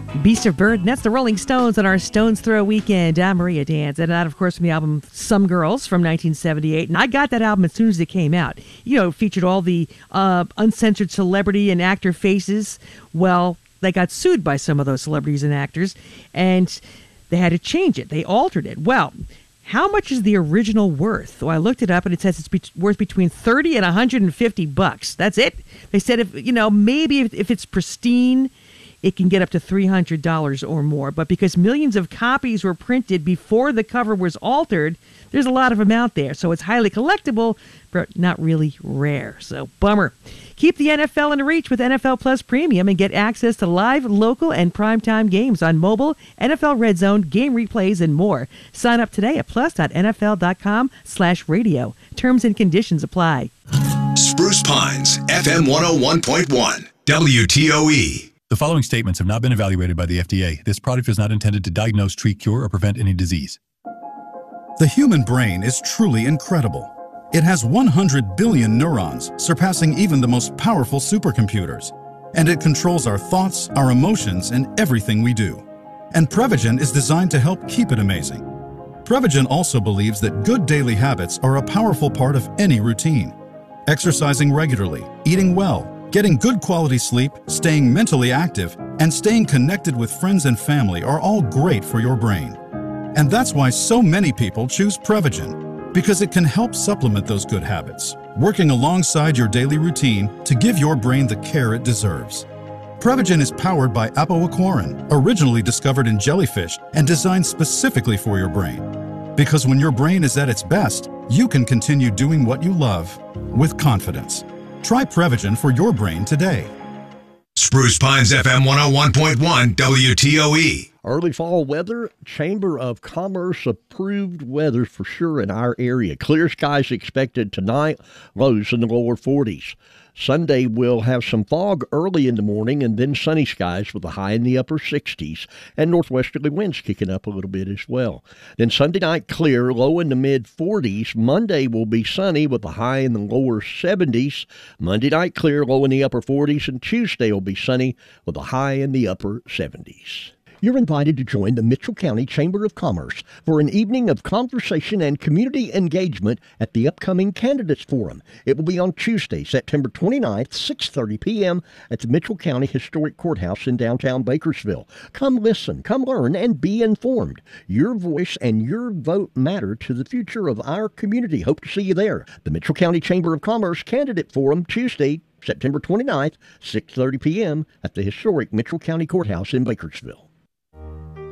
Beast of Burden, that's the Rolling Stones on our Stones Throw Weekend. I'm Maria Dance, and that, of course, from the album Some Girls from 1978. And I got that album as soon as it came out. You know, it featured all the uncensored celebrity and actor faces. Well, they got sued by some of those celebrities and actors, and they had to change it. They altered it. Well, how much is the original worth? Well, I looked it up, and it says it's worth between $30 and $150. That's it. They said maybe if it's pristine, it can get up to $300 or more. But because millions of copies were printed before the cover was altered, there's a lot of them out there. So it's highly collectible, but not really rare. So bummer. Keep the NFL in reach with NFL Plus Premium and get access to live, local, and primetime games on mobile, NFL Red Zone, game replays, and more. Sign up today at plus.nfl.com/radio. Terms and conditions apply. Spruce Pines, FM 101.1, WTOE. The following statements have not been evaluated by the FDA. This product is not intended to diagnose, treat, cure, or prevent any disease. The human brain is truly incredible. It has 100 billion neurons, surpassing even the most powerful supercomputers. And it controls our thoughts, our emotions, and everything we do. And Prevagen is designed to help keep it amazing. Prevagen also believes that good daily habits are a powerful part of any routine. Exercising regularly, eating well, getting good quality sleep, staying mentally active, and staying connected with friends and family are all great for your brain. And that's why so many people choose Prevagen, because it can help supplement those good habits, working alongside your daily routine to give your brain the care it deserves. Prevagen is powered by apoaquarin, originally discovered in jellyfish and designed specifically for your brain. Because when your brain is at its best, you can continue doing what you love with confidence. Try Prevagen for your brain today. Spruce Pines FM 101.1 WTOE. Early fall weather, Chamber of Commerce approved weather for sure in our area. Clear skies expected tonight, lows in the lower 40s. Sunday we'll have some fog early in the morning and then sunny skies with a high in the upper 60s and northwesterly winds kicking up a little bit as well. Then Sunday night clear, low in the mid 40s. Monday will be sunny with a high in the lower 70s. Monday night clear, low in the upper 40s, and Tuesday will be sunny with a high in the upper 70s. You're invited to join the Mitchell County Chamber of Commerce for an evening of conversation and community engagement at the upcoming Candidates Forum. It will be on Tuesday, September 29th, 6:30 p.m. at the Mitchell County Historic Courthouse in downtown Bakersville. Come listen, come learn, and be informed. Your voice and your vote matter to the future of our community. Hope to see you there. The Mitchell County Chamber of Commerce Candidate Forum, Tuesday, September 29th, 6:30 p.m. at the historic Mitchell County Courthouse in Bakersville.